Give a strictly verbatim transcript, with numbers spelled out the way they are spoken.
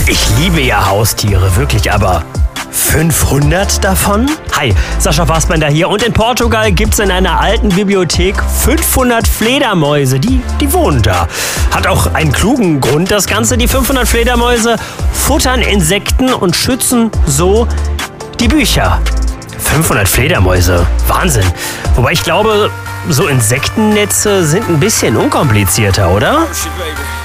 Ich liebe ja Haustiere, wirklich, aber fünfhundert davon? Hi, Sascha Fassbender hier und in Portugal gibt's in einer alten Bibliothek fünfhundert Fledermäuse, die, die wohnen da. Hat auch einen klugen Grund das Ganze. Die fünfhundert Fledermäuse futtern Insekten und schützen so die Bücher. fünfhundert Fledermäuse, Wahnsinn. Wobei ich glaube, so Insektennetze sind ein bisschen unkomplizierter, oder? Shit, baby.